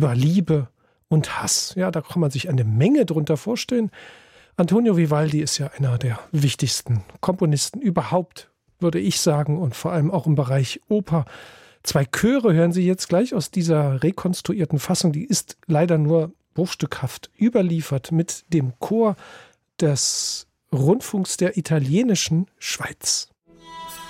über Liebe und Hass. Ja, da kann man sich eine Menge drunter vorstellen. Antonio Vivaldi ist ja einer der wichtigsten Komponisten überhaupt, würde ich sagen, und vor allem auch im Bereich Oper. 2 Chöre hören Sie jetzt gleich aus dieser rekonstruierten Fassung. Die ist leider nur bruchstückhaft überliefert mit dem Chor des Rundfunks der italienischen Schweiz.